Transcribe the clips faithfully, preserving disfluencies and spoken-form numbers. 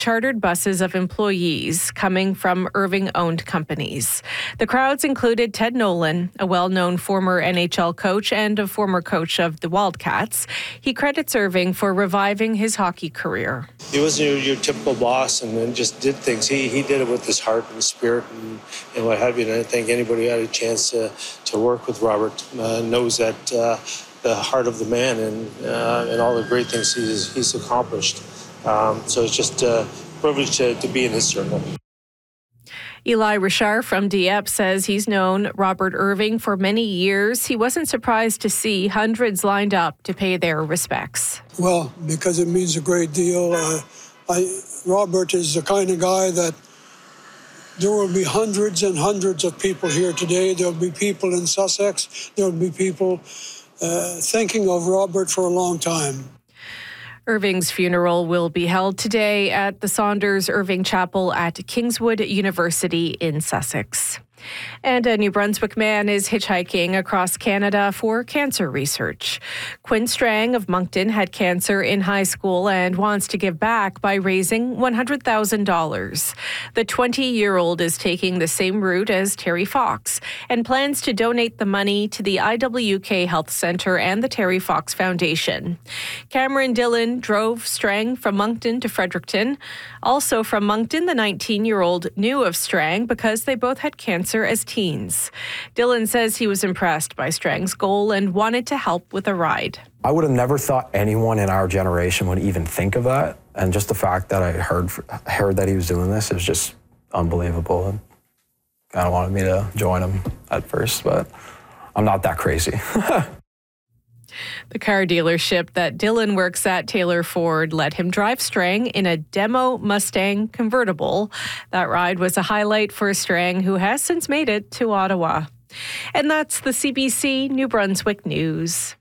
chartered buses of employees coming from Irving-owned companies. The crowds included Ted Nolan, a well-known former N H L coach and a former coach of the Wildcats. He credits Irving for reviving his hockey career. He wasn't your, your typical boss and then just did things. He he did it with his heart and spirit and, and what have you. And I think anybody who had a chance to, to work with Robert uh, knows that uh, the heart of the man and uh, and all the great things he's, he's accomplished. Um, so it's just a privilege to, to be in his circle. Eli Richard from Dieppe says he's known Robert Irving for many years. He wasn't surprised to see hundreds lined up to pay their respects. Well, because it means a great deal. Uh, I, Robert is the kind of guy that there will be hundreds and hundreds of people here today. There'll be people in Sussex. There'll be people uh, thinking of Robert for a long time. Irving's funeral will be held today at the Saunders Irving Chapel at Kingswood University in Sussex. And a New Brunswick man is hitchhiking across Canada for cancer research. Quinn Strang of Moncton had cancer in high school and wants to give back by raising one hundred thousand dollars. The twenty-year-old is taking the same route as Terry Fox and plans to donate the money to the I W K Health Centre and the Terry Fox Foundation. Cameron Dillon drove Strang from Moncton to Fredericton. Also from Moncton, the nineteen-year-old knew of Strang because they both had cancer as teens. Dillon says he was impressed by Strang's goal and wanted to help with a ride. I would have never thought anyone in our generation would even think of that. And just the fact that I heard heard that he was doing this is just unbelievable. And kind of wanted me to join him at first, but I'm not that crazy. The car dealership that Dillon works at, Taylor Ford, let him drive Strang in a demo Mustang convertible. That ride was a highlight for Strang, who has since made it to Ottawa. And that's the C B C New Brunswick News.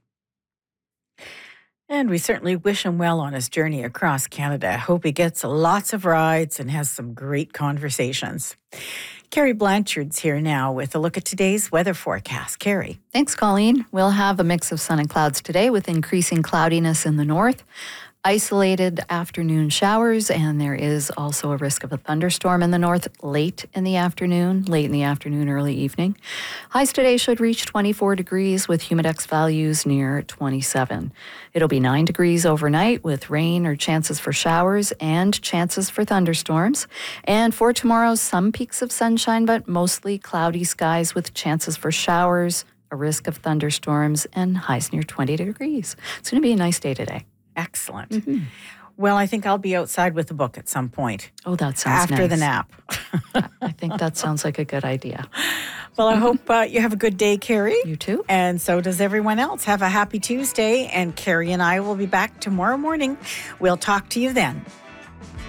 And we certainly wish him well on his journey across Canada. Hope he gets lots of rides and has some great conversations. Carrie Blanchard's here now with a look at today's weather forecast. Carrie. Thanks, Colleen. We'll have a mix of sun and clouds today with increasing cloudiness in the north, isolated afternoon showers, and there is also a risk of a thunderstorm in the north late in the afternoon, late in the afternoon, early evening. Highs today should reach twenty-four degrees with humidex values near twenty-seven. It'll be nine degrees overnight with rain or chances for showers and chances for thunderstorms. And for tomorrow, some peaks of sunshine, but mostly cloudy skies with chances for showers, a risk of thunderstorms, and highs near twenty degrees. It's going to be a nice day today. Excellent. Mm-hmm. Well, I think I'll be outside with a book at some point. Oh, that sounds after nice. the nap. I think that sounds like a good idea. Well, I hope uh, you have a good day, Carrie. You too. And so does everyone else. Have a happy Tuesday. And Carrie and I will be back tomorrow morning. We'll talk to you then.